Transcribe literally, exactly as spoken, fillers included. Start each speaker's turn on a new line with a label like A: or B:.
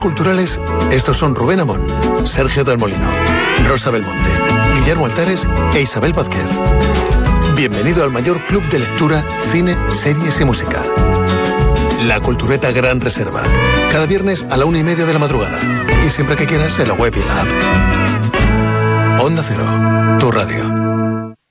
A: Culturales, estos son Rubén Amón, Sergio del Molino, Rosa Belmonte, Guillermo Altares e Isabel Vázquez. Bienvenido al mayor club de lectura, cine, series y música. La Cultureta Gran Reserva. Cada viernes a la una y media de la madrugada. Y siempre que quieras en la web y la app. Onda Cero, tu radio.